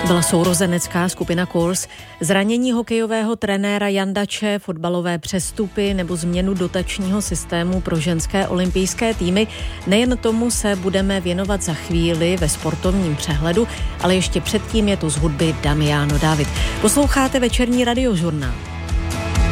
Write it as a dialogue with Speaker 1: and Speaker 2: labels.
Speaker 1: Byla sourozenecká skupina Kurs, zranění hokejového trenéra Jandače, fotbalové přestupy nebo změnu dotačního systému pro ženské olympijské týmy. Nejen tomu se budeme věnovat za chvíli ve sportovním přehledu, ale ještě předtím je tu z hudby Damiano David. Posloucháte večerní radiožurnál.